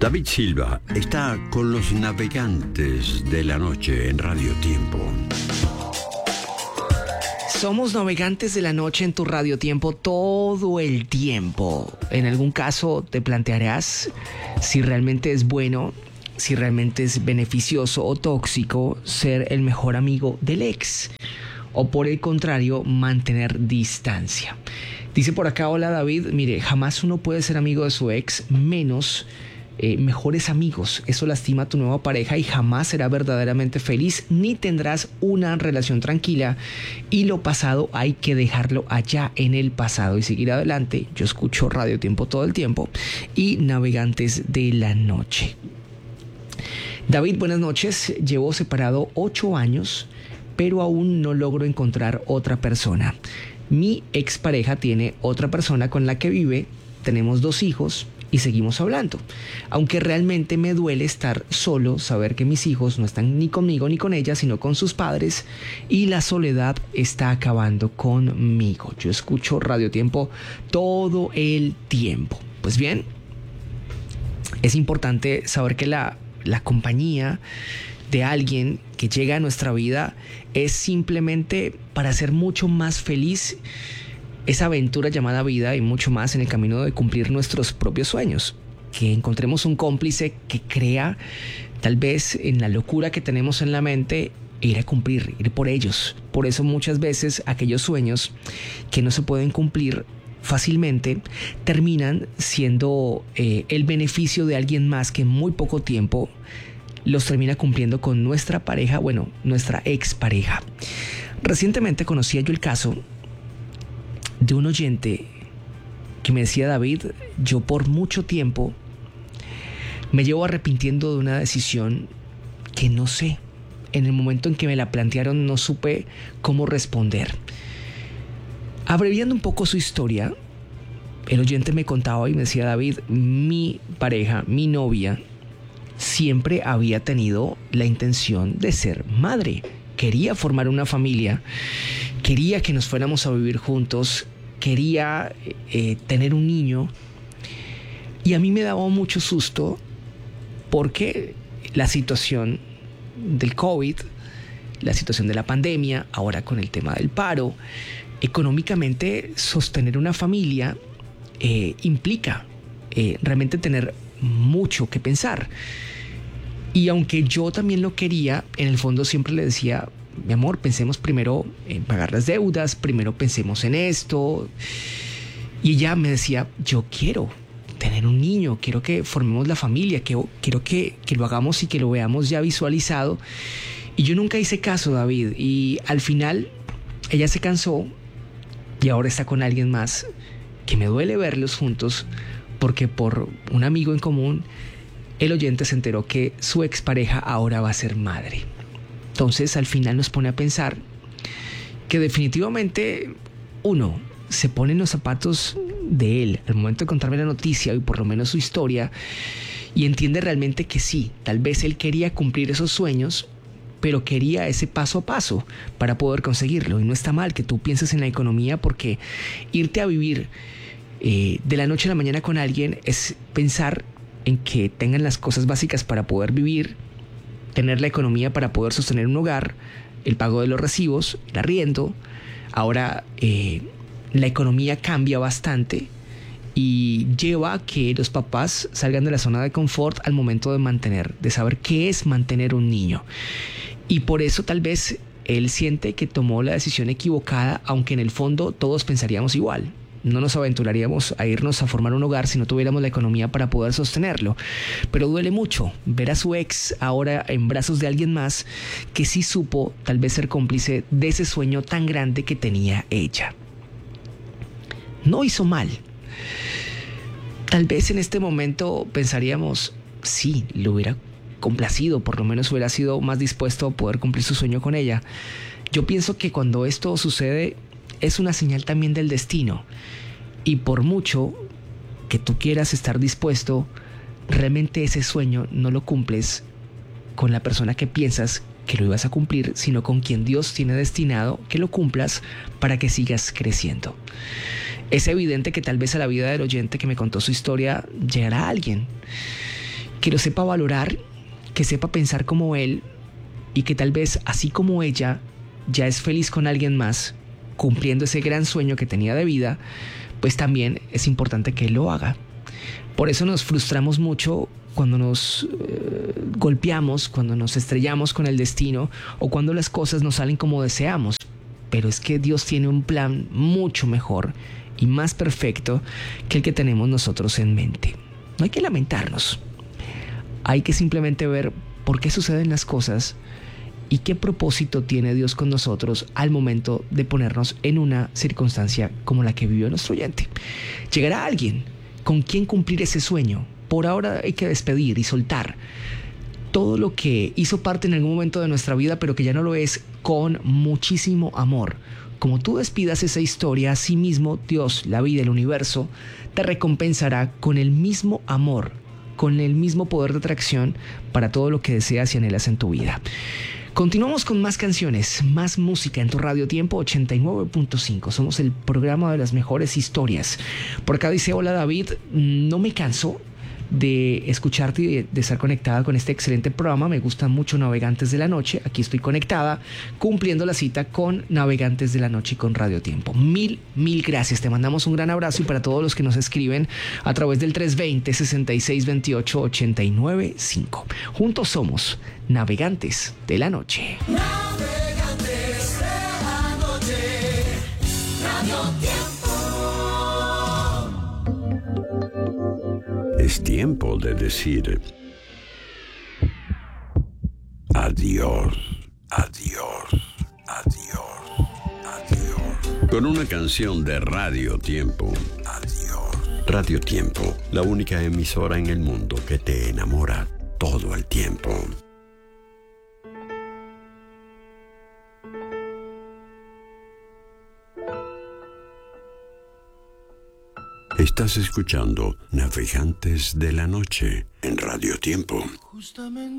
David Silva está con los navegantes de la noche en Radio Tiempo. Somos navegantes de la noche en tu Radio Tiempo todo el tiempo. En algún caso te plantearás si realmente es bueno, si realmente es beneficioso o tóxico ser el mejor amigo del ex, o por el contrario, mantener distancia. Dice por acá, hola David, mire, jamás uno puede ser amigo de su ex, menos mejores amigos. Eso lastima a tu nueva pareja y jamás será verdaderamente feliz ni tendrás una relación tranquila, y lo pasado hay que dejarlo allá en el pasado y seguir adelante. Yo escucho Radio Tiempo todo el tiempo y Navegantes de la Noche. David, buenas noches. Llevo separado 8 años, pero aún no logro encontrar otra persona. Mi expareja tiene otra persona con la que vive, tenemos 2 hijos y seguimos hablando. Aunque realmente me duele estar solo, saber que mis hijos no están ni conmigo ni con ella, sino con sus padres, y la soledad está acabando conmigo. Yo escucho Radio Tiempo todo el tiempo. Pues bien, es importante saber que la compañía de alguien que llega a nuestra vida es simplemente para hacer mucho más feliz esa aventura llamada vida y mucho más en el camino de cumplir nuestros propios sueños. Que encontremos un cómplice que crea, tal vez en la locura que tenemos en la mente, ir a cumplir, ir por ellos. Por eso muchas veces aquellos sueños que no se pueden cumplir fácilmente terminan siendo el beneficio de alguien más que en muy poco tiempo los termina cumpliendo con nuestra pareja, bueno, nuestra expareja. Recientemente conocía yo el caso de un oyente que me decía, David, yo por mucho tiempo me llevo arrepintiendo de una decisión que no sé. En el momento en que me la plantearon no supe cómo responder. Abreviando un poco su historia, el oyente me contaba y me decía, David, mi pareja, mi novia, siempre había tenido la intención de ser madre. Quería formar una familia, quería que nos fuéramos a vivir juntos, quería tener un niño, y a mí me daba mucho susto porque la situación del COVID, la situación de la pandemia, ahora con el tema del paro, económicamente sostener una familia implica realmente tener mucho que pensar. Y aunque yo también lo quería, en el fondo siempre le decía, mi amor, pensemos primero en pagar las deudas, primero pensemos en esto. Y ella me decía, yo quiero tener un niño, quiero que formemos la familia, quiero que lo hagamos y que lo veamos ya visualizado. Y yo nunca hice caso, David, y al final ella se cansó y ahora está con alguien más, que me duele verlos juntos, porque por un amigo en común el oyente se enteró que su expareja ahora va a ser madre. Entonces al final nos pone a pensar que definitivamente uno se pone en los zapatos de él al momento de contarme la noticia y por lo menos su historia, y entiende realmente que sí, tal vez él quería cumplir esos sueños, pero quería ese paso a paso para poder conseguirlo. Y no está mal que tú pienses en la economía, porque irte a vivir de la noche a la mañana con alguien es pensar en que tengan las cosas básicas para poder vivir, tener la economía para poder sostener un hogar, el pago de los recibos, el arriendo. Ahora la economía cambia bastante y lleva a que los papás salgan de la zona de confort al momento de saber qué es mantener un niño. Y por eso tal vez él siente que tomó la decisión equivocada, aunque en el fondo todos pensaríamos igual. No nos aventuraríamos a irnos a formar un hogar si no tuviéramos la economía para poder sostenerlo. Pero duele mucho ver a su ex ahora en brazos de alguien más que sí supo tal vez ser cómplice de ese sueño tan grande que tenía ella. No hizo mal. Tal vez en este momento pensaríamos, sí, lo hubiera complacido, por lo menos hubiera sido más dispuesto a poder cumplir su sueño con ella. Yo pienso que cuando esto sucede es una señal también del destino, y por mucho que tú quieras estar dispuesto, realmente ese sueño no lo cumples con la persona que piensas que lo ibas a cumplir, sino con quien Dios tiene destinado que lo cumplas para que sigas creciendo. Es evidente que tal vez a la vida del oyente que me contó su historia llegará alguien que lo sepa valorar, que sepa pensar como él y que tal vez así como ella ya es feliz con alguien más, cumpliendo ese gran sueño que tenía de vida, pues también es importante que él lo haga. Por eso nos frustramos mucho cuando nos golpeamos, cuando nos estrellamos con el destino o cuando las cosas no salen como deseamos. Pero es que Dios tiene un plan mucho mejor y más perfecto que el que tenemos nosotros en mente. No hay que lamentarnos. Hay que simplemente ver por qué suceden las cosas y qué propósito tiene Dios con nosotros al momento de ponernos en una circunstancia como la que vivió nuestro oyente. Llegará alguien con quien cumplir ese sueño. Por ahora hay que despedir y soltar todo lo que hizo parte en algún momento de nuestra vida, pero que ya no lo es, con muchísimo amor. Como tú despidas esa historia, así mismo Dios, la vida, el universo, te recompensará con el mismo amor, con el mismo poder de atracción para todo lo que deseas y anhelas en tu vida. Continuamos con más canciones, más música en tu Radio Tiempo 89.5. Somos el programa de las mejores historias. Por acá dice: hola David, no me canso de escucharte y de estar conectada con este excelente programa. Me gusta mucho Navegantes de la Noche. Aquí estoy conectada, cumpliendo la cita con Navegantes de la Noche y con Radio Tiempo. Mil gracias. Te mandamos un gran abrazo, y para todos los que nos escriben a través del 320-6628-895. Juntos somos Navegantes de la Noche. Navegantes de la Noche, Radio Tiempo. Es tiempo de decir adiós, adiós, adiós, adiós. Con una canción de Radio Tiempo. Adiós. Radio Tiempo, la única emisora en el mundo que te enamora todo el tiempo. Estás escuchando Navegantes de la Noche en Radio Tiempo. Justamente